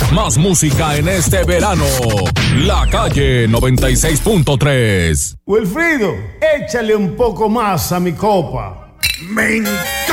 Más música en este verano. La Calle 96.3. Wilfrido, échale un poco más a mi copa. Mentira.